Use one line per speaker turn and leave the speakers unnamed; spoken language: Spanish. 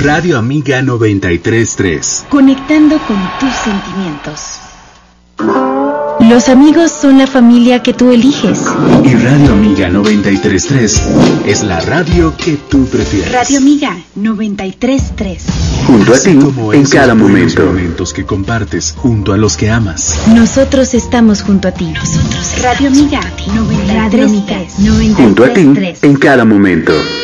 Radio Amiga 93.3.
Conectando con tus sentimientos. Los amigos son la familia que tú eliges.
Y Radio Amiga 93.3 es la radio que tú prefieres.
Radio Amiga 93.3.
Junto a ti, en cada momento.
Momentos que compartes junto a los que amas.
Nosotros estamos junto a ti. Radio Amiga 93.3.
Junto a ti, en cada momento.